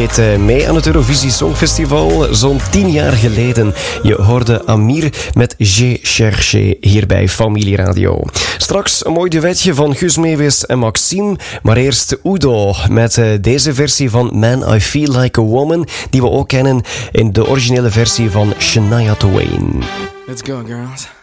deed mee aan het Eurovisie Songfestival zo'n 10 jaar geleden. Je hoorde Amir met J'ai cherché hier bij Familie Radio. Straks een mooi duetje van Guus Meeuwis en Maxime. Maar eerst Udo met deze versie van Man I Feel Like a Woman, die we ook kennen in de originele versie van Shania Twain. Let's go, girls.